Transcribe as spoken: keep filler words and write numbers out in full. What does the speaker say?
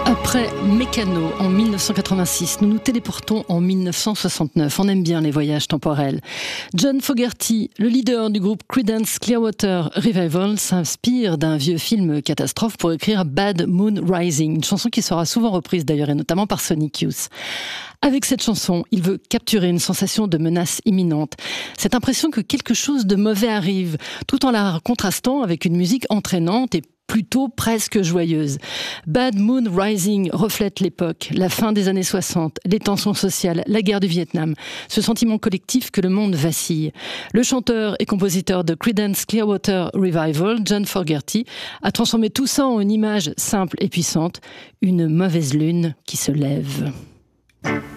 Après Mécano en mille neuf cent quatre-vingt-six, nous nous téléportons en mille neuf cent soixante-neuf. On aime bien les voyages temporels. John Fogerty, le leader du groupe Creedence Clearwater Revival, s'inspire d'un vieux film catastrophe pour écrire Bad Moon Rising, une chanson qui sera souvent reprise d'ailleurs et notamment par Sonic Youth. Avec cette chanson, il veut capturer une sensation de menace imminente. Cette impression que quelque chose de mauvais arrive, tout en la contrastant avec une musique entraînante et plutôt presque joyeuse. Bad Moon Rising reflète l'époque, la fin des années soixante, les tensions sociales, la guerre du Vietnam, ce sentiment collectif que le monde vacille. Le chanteur et compositeur de Creedence Clearwater Revival, John Fogerty, a transformé tout ça en une image simple et puissante, une mauvaise lune qui se lève.